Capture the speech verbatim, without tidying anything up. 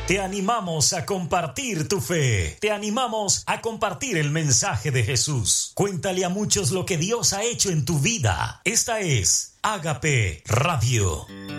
Te animamos a compartir tu fe. Te animamos a compartir el mensaje de Jesús. Cuéntale a muchos lo que Dios ha hecho en tu vida. Esta es Ágape Radio.